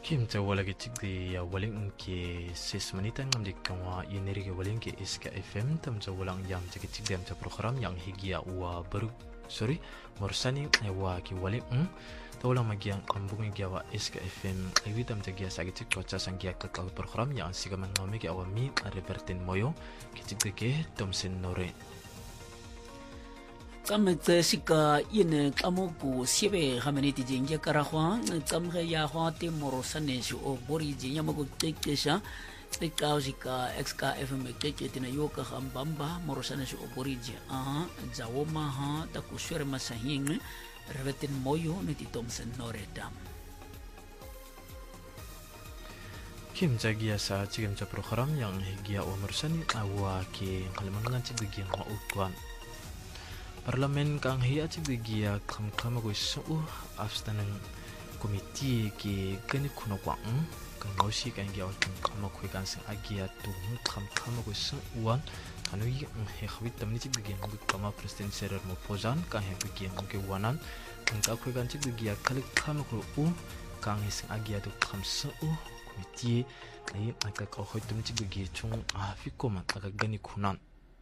Kim ta wala ke tigdi ya waling ke 6 menit ngam dik kawa yeneri ke waling ke Iska FM tam ta walang yang ke tigdi am ta program yang higia wa baru morsani wa ki waling ta walang magiang ambung gi wa Iska FM ewi tam ta gia sa ke tigdi cha sang gia ka program yang sigaman ngame ke awami reverten moyo ke tigdi ke tomsen nore Kami sika ine kamu ku siapa kami ni tijengja karahwa kami kaya hati morosane su o bori jenya magu tekesa tekau sika XKFM teketi na yoka hambamba morosane su o bori je zawoma ha taku sure masahing revetin moyo ni Thompson Noredam. Kim jagia sa cigem ca program yang higia o morsani awa ke kalimangan cigdi nga utwan Parlemen kang hiya cibigia kam go su afstanang komiti ki kani kuno kwang kan ngosi kan gi kam ko kan sang agia tu kam go su wan kanu yi he khawit tamni cibigia ngu kama president serer mo pozan kan he bigi ngu wanan kan ka ko kan cibigia kalik kam ko kan he sang agia tu kam su komiti kai aka ko hoitum cibigia chung fi koma aka gani kunan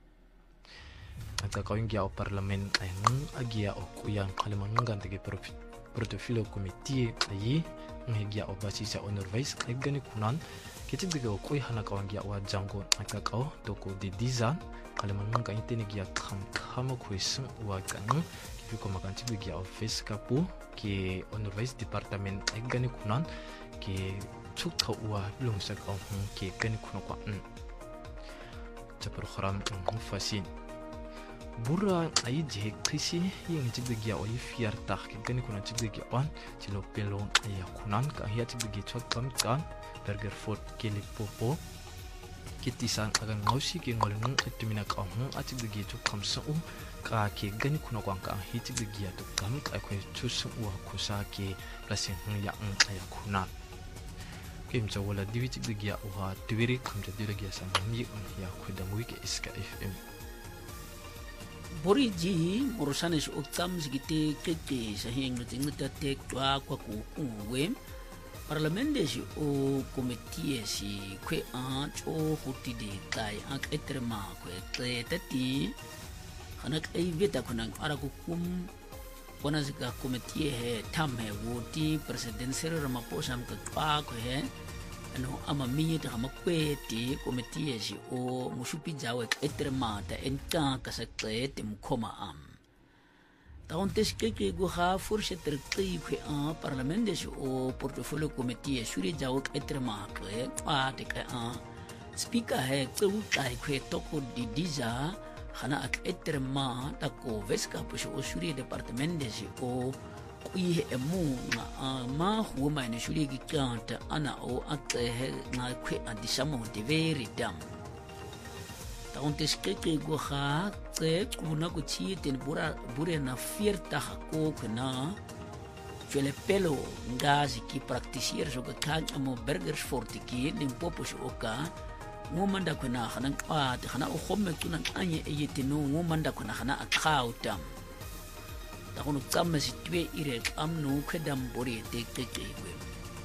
Ata kawin gia o parlemen ayang agia o kuyang kalimangan tege portofilo komiti ayi ngegia o basisa honor vice ay gani kunan kiti tege o kuy hana kawang gia o jangko aka kaw toko de dizan kalimangan kan itene gia kama kuisung wa kan kipi ko makan tege gia o face kapu ki honor vice department ay gani kunan ki chuk thaw wa lungsa kaw ki gani kuno kwa cha program fasin Bura ay je krisi yang cigdegia o fiar tak gani kuna cigdegia on cilo pelon ay kunan ka hiya cigdegia chot kam kan burger food kili popo kitisan agan ngausi ke ngolung etumina ka a cigdegia chot kam sa ka ke gani kuna kwang ka hi cigdegia to kam ka ko chusu wa kusa ke plasin ya ay kunan Kim cha wala diwi cigdegia o ha diwiri kam cha diregia sa mi ya ko da ke Iska FM Bori ji morosane su oktam sigite keke sahing ngata tek twa kwa kuwe parlamente si o komiti si kwe cho huti de tai ak etrema kwe tati hanak ai veta kunang ara kum kona sika komiti he tam he woti president Cyril Ramaphosa ka twa ko he ano ama minye ta makwe ti komiti si o musupi jawe etrema ta enka kasakte tim khoma taon tes ke go ha forse terqi kwe parlamente si o portfolio komiti suri jawe etrema kwe te ka speaker he tsu kai kwe toko di diza hana ak etrema ta ko veska puso o suri departamente si o kuihe emu ma huwa ina shuri giganta ana o ate na kwe adisamo de very dam taon teskeke go ha te kuna go chi ten bure na fierta ko kuna chele pelo ngazi ki praktisier so ka kan amo burgers fortiki ning popos oka ngomanda kuna hanan te hana o khomme tunan anye eyetino ngomanda kuna hana akautam Takono kama si tue ire amno kedam bori te kekwe